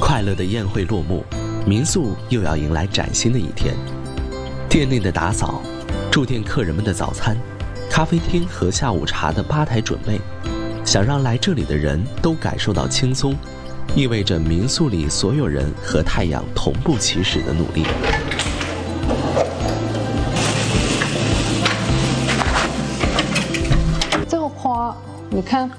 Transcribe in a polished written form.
快乐的宴会落幕，民宿又要迎来崭新的一天。店内的打扫，住店客人们的早餐，咖啡厅和下午茶的吧台准备，想让来这里的人都感受到轻松，意味着民宿里所有人和太阳同步起始的努力。 这个花，你看